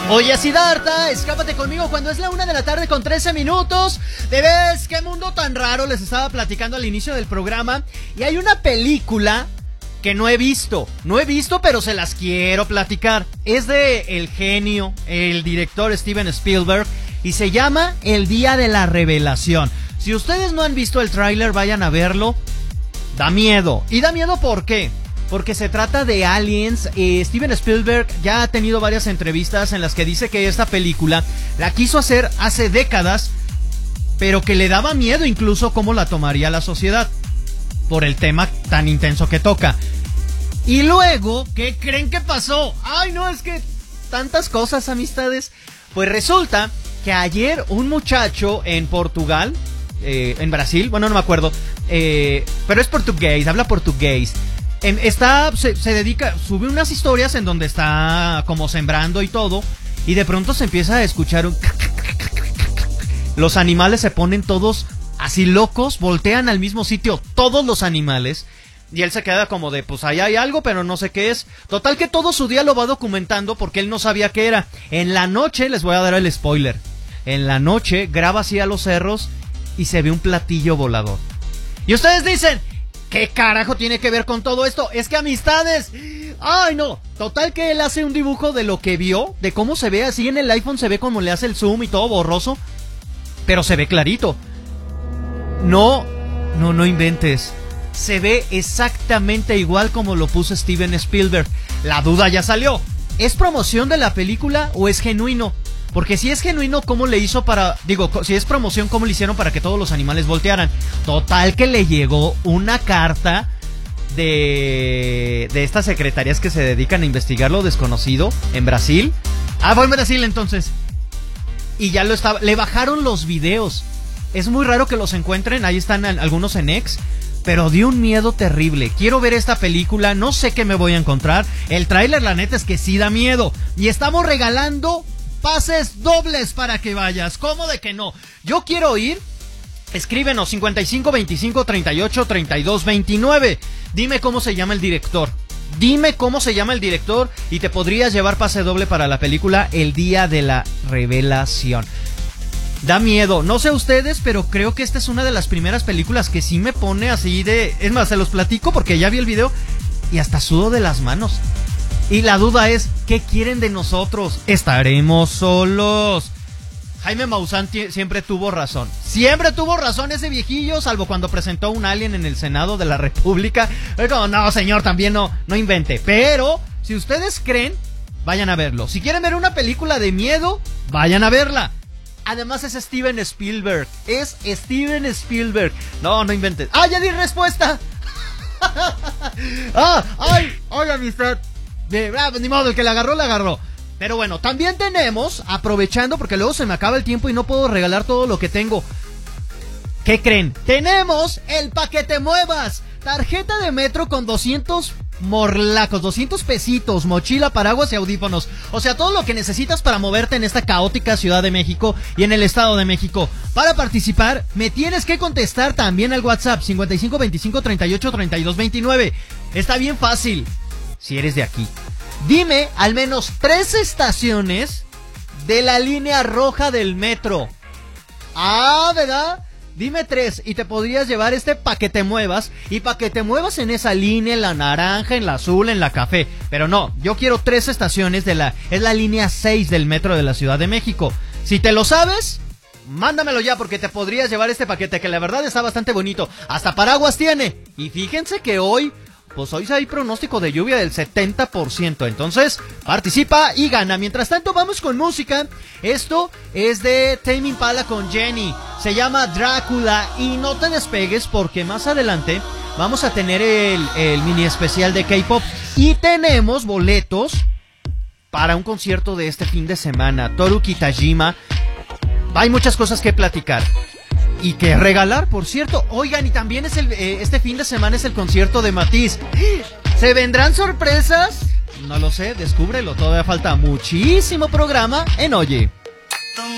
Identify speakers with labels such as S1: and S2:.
S1: Oye, Siddhartha, escápate conmigo cuando es la 1:13 p.m. ¿Te ves qué mundo tan raro? Les estaba platicando al inicio del programa. Y hay una película que no he visto, pero se las quiero platicar. Es de el genio, el director Steven Spielberg, y se llama El Día de la Revelación. Si ustedes no han visto el tráiler, vayan a verlo. Da miedo. ¿Y da miedo por qué? Porque se trata de aliens. Steven Spielberg ya ha tenido varias entrevistas en las que dice que esta película la quiso hacer hace décadas, pero que le daba miedo incluso cómo la tomaría la sociedad, por el tema tan intenso que toca. Y luego, ¿qué creen que pasó? Ay, no, es que tantas cosas, amistades. Pues resulta que ayer un muchacho en Portugal, en Brasil, bueno, no me acuerdo, pero es portugués, habla portugués. Se dedica, sube unas historias en donde está como sembrando y todo, y de pronto se empieza a escuchar un... Los animales se ponen todos así locos, voltean al mismo sitio todos los animales, y él se queda como de, pues allá hay algo, pero no sé qué es. Total que todo su día lo va documentando porque él no sabía qué era. En la noche, les voy a dar el spoiler, en la noche graba así a los cerros y se ve un platillo volador. Y ustedes dicen, ¿qué carajo tiene que ver con todo esto? Es que, amistades, ay no, total que él hace un dibujo de lo que vio, de cómo se ve, así en el iPhone se ve como le hace el zoom y todo borroso, pero se ve clarito. No inventes. Se ve exactamente igual como lo puso Steven Spielberg. La duda ya salió. ¿Es promoción de la película o es genuino? Porque si es genuino, ¿cómo le hizo para... Digo, si es promoción, ¿cómo le hicieron para que todos los animales voltearan? Total que le llegó una carta de estas secretarías que se dedican a investigar lo desconocido en Brasil. Ah, fue en Brasil entonces. Y ya le bajaron los videos. Es muy raro que los encuentren, ahí están algunos en X, pero dio un miedo terrible. Quiero ver esta película, no sé qué me voy a encontrar. El tráiler, la neta, es que sí da miedo. Y estamos regalando pases dobles para que vayas. ¿Cómo de que no? Yo quiero ir. Escríbenos 55 25 38 32 29. Dime cómo se llama el director. Dime cómo se llama el director y te podrías llevar pase doble para la película El Día de la Revelación. Da miedo, no sé ustedes, pero creo que esta es una de las primeras películas que sí me pone así de... Es más, se los platico porque ya vi el video y hasta sudo de las manos. Y la duda es, ¿qué quieren de nosotros? ¿Estaremos solos? Jaime Maussan siempre tuvo razón. Siempre tuvo razón ese viejillo, salvo cuando presentó un alien en el Senado de la República. Pero no, señor, también no invente. Pero, si ustedes creen, vayan a verlo. Si quieren ver una película de miedo, vayan a verla. Además es Steven Spielberg. Es Steven Spielberg. No inventes. ¡Ah, ya di respuesta! ¡Ay, amistad! Ni modo, el que la agarró. Pero bueno, también tenemos, aprovechando, porque luego se me acaba el tiempo y no puedo regalar todo lo que tengo. ¿Qué creen? Tenemos el paquete muevas. Tarjeta de metro con 200 morlacos, 200 pesitos, mochila, paraguas y audífonos. O sea, todo lo que necesitas para moverte en esta caótica Ciudad de México y en el Estado de México. Para participar, me tienes que contestar también al WhatsApp 55 25 38 32 29. Está bien fácil, si eres de aquí. Dime al menos 3 estaciones de la línea roja del metro. Ah, ¿verdad? Dime 3 y te podrías llevar este paquete muevas. Y paquete muevas en esa línea, en la naranja, en la azul, en la café. Pero no, yo quiero 3 estaciones es la línea 6 del metro de la Ciudad de México. Si te lo sabes, mándamelo ya porque te podrías llevar este paquete que la verdad está bastante bonito. Hasta paraguas tiene. Y fíjense que hoy hay pronóstico de lluvia del 70%. Entonces, participa y gana. Mientras tanto, vamos con música. Esto es de Tame Impala con Jenny. Se llama Drácula. Y no te despegues porque más adelante vamos a tener el mini especial de K-pop. Y tenemos boletos para un concierto de este fin de semana. Toru Kitajima. Hay muchas cosas que platicar y que regalar, por cierto. Oigan, y también es este fin de semana es el concierto de Matiz. ¿Se vendrán sorpresas? No lo sé, descúbrelo. Todavía falta muchísimo programa en Oye.